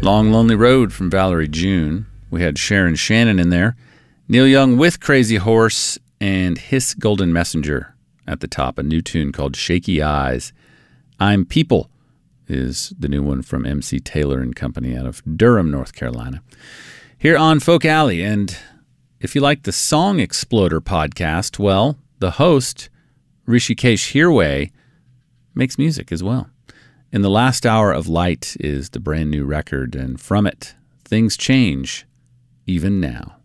Long Lonely Road from Valerie June. We had Sharon Shannon in there. Neil Young with Crazy Horse and Hiss Golden Messenger at the top. A new tune called Shaky Eyes. I'm People is the new one from MC Taylor and Company out of Durham, North Carolina. Here on Folk Alley. And if you like the Song Exploder podcast, well, the host, Rishikesh Hirway, makes music as well. In the Last Hour of Light is the brand new record, and from it, Things Change Even Now.